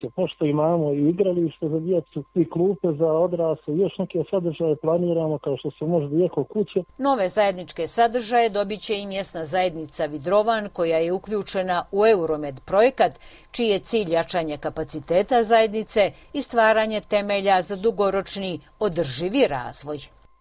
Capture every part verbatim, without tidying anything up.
Pošto imamo i igralište za djecu i klupe za odrasle, još neke sadržaje planiramo kao što su možda eko kuće. Nove zajedničke sadržaje dobit će i mjesna zajednica Vidrovan koja je uključena u Euromed projekat, čiji je cilj jačanje kapaciteta zajednice i stvaranje temelja za dugoročni održivi razvoj.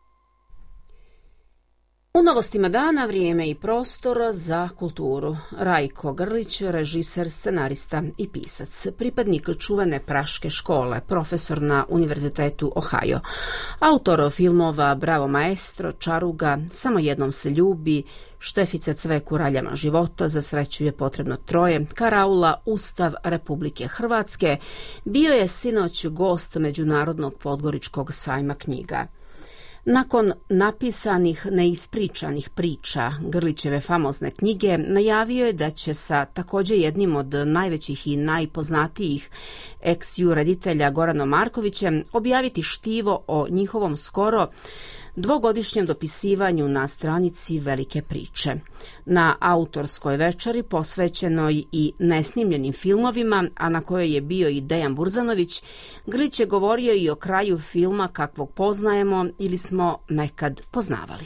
U novostima dana vrijeme i prostor za kulturu. Rajko Grlić, režiser, scenarista i pisac, pripadnik čuvene praške škole, profesor na Univerzitetu Ohio, autor filmova Bravo maestro, Čaruga, Samo jednom se ljubi, Štefica cvek u raljama života, Za sreću je potrebno troje, Karaula, Ustav Republike Hrvatske, bio je sinoć gost Međunarodnog podgoričkog sajma knjiga. Nakon napisanih neispričanih priča Grlićeve famozne knjige, najavio je da će sa također jednim od najvećih i najpoznatijih ex-ju reditelja Goranom Markovićem objaviti štivo o njihovom skoro dvogodišnjem dopisivanju na stranici Velike priče. Na autorskoj večeri posvećenoj i nesnimljenim filmovima, a na kojoj je bio i Dejan Burzanović, Grlić je govorio i o kraju filma kakvog poznajemo ili smo nekad poznavali.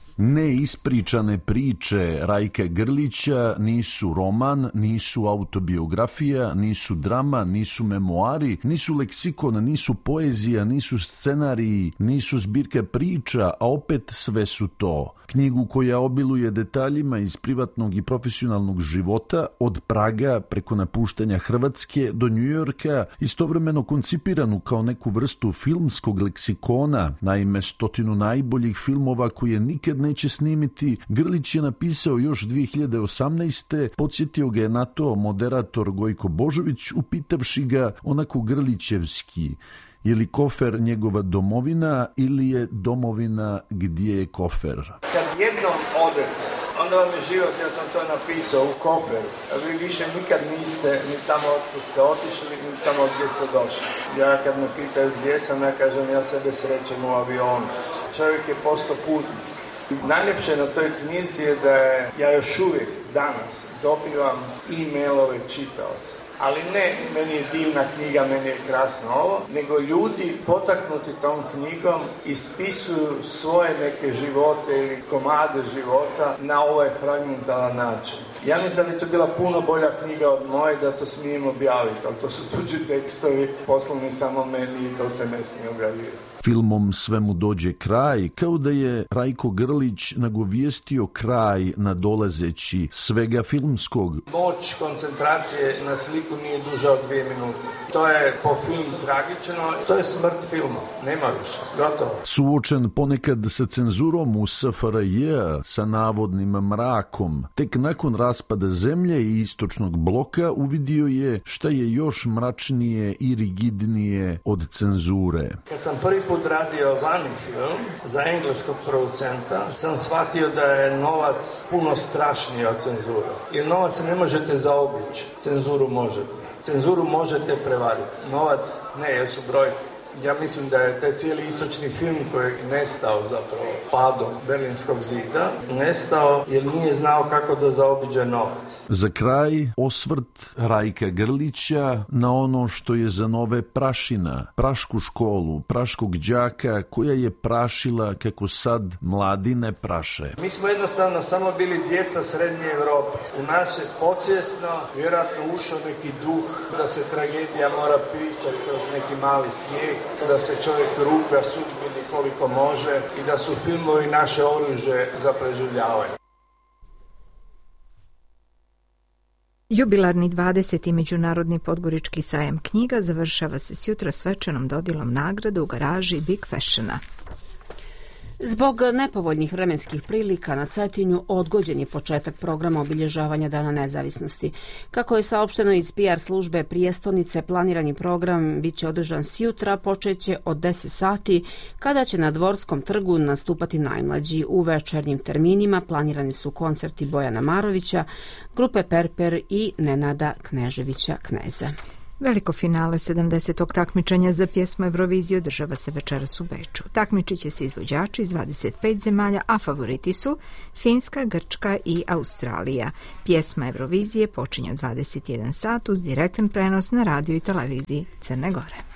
Neispričane priče Rajka Grlića nisu roman, nisu autobiografija, nisu drama, nisu memoari, nisu leksikon, nisu poezija, nisu scenariji, nisu zbirke priča, a opet sve su to. Knjigu koja obiluje detaljima iz privatnog i profesionalnog života, od Praga preko napuštanja Hrvatske do Njujorka, istovremeno koncipiranu kao neku vrstu filmskog leksikona. Naime, stotinu najboljih filmova koje nikad neće snimiti, Grlić je napisao još dvije hiljade osamnaeste. Podsjetio ga je na to moderator Gojko Božović, upitavši ga onako grlićevski: je li kofer njegova domovina ili je domovina gdje je kofer? Kad jednom odete, onda vam je život, ja sam to napisao, u koferu. Vi više nikad niste ni tamo otkud ste otišli, ni tamo gdje ste došli. Ja kad me pitaju gdje sam, ja kažem ja sebe srećem u avionu. Čovjek je postao putnik. Najljepše na toj knjizi je da je, ja još uvijek danas dobivam e-mailove čitaoca. Ali ne, meni je divna knjiga, meni je krasno ovo, nego ljudi potaknuti tom knjigom ispisuju svoje neke živote ili komade života na ovaj fragmentalan način. Ja mislim da bi to bila puno bolja knjiga od moje, da to smijem objaviti, ali to su tuđi tekstovi, poslani samo meni i to se ne smije objaviti. Filmom svemu dođe kraj, kao da je Rajko Grlić nagovijestio kraj nadolazeći svega filmskog. Moć koncentracije na sliku nije duža od dvije minute. To je po filmu tragično, to je smrt filma, nema više, gotovo. Suočen ponekad sa cenzurom u S F R J, sa navodnim mrakom, tek nakon raspada zemlje i istočnog bloka uvidio je šta je još mračnije i rigidnije od cenzure. Kad sam prvi put radio vani film za engleskog producenta, sam shvatio da je novac puno strašniji od cenzure. Jer novac ne možete zaobići, cenzuru možete. Cenzuru možete prevariti. Novac ne, jer su brojke. Ja mislim da je taj cijeli istočni film koji je nestao zapravo padom Berlinskog zida, nestao jer nije znao kako da zaobiđe novac. Za kraj osvrt Rajka Grlića na ono što je za nove prašina, prašku školu, praškog đaka koja je prašila kako sad mladi ne praše. Mi smo jednostavno samo bili djeca Srednje Europe. U nas je podsvjesno vjerojatno ušao neki duh da se tragedija mora pričati kroz neki mali smijeh, da se čovjek ruga sudbini koliko može i da su filmovi naše oružje za preživljavanje. Jubilarni dvadeseti Međunarodni podgorički sajam knjiga završava se sjutra svečanom dodjelom nagrade u garaži Big Fashiona. Zbog nepovoljnih vremenskih prilika na Cetinju odgođen je početak programa obilježavanja Dana nezavisnosti. Kako je saopšteno iz P R službe prijestolnice, planirani program bit će održan sjutra, počeće od deset sati, kada će na Dvorskom trgu nastupati najmlađi. U večernjim terminima planirani su koncerti Bojana Marovića, grupe Perper i Nenada Kneževića Kneza. Veliko finale sedamdesetog takmičenja za pjesmu Eurovizije održava se večeras u Beču. Takmičit će se izvođači iz dvadeset pet zemalja, a favoriti su Finska, Grčka i Australija. Pjesma Eurovizije počinje u dvadeset jedan sat uz direktan prenos na radio i televiziji Crne Gore.